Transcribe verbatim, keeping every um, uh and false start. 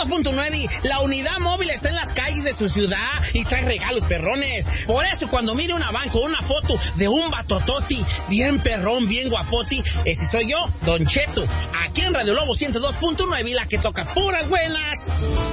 dos punto nueve, la unidad móvil está en las calles de su ciudad y trae regalos perrones. Por eso cuando mire una van con una foto de un batototi, bien perrón, bien guapoti, ese soy yo, Don Cheto, aquí en Radio Lobo ciento dos punto nueve, la que toca puras buenas.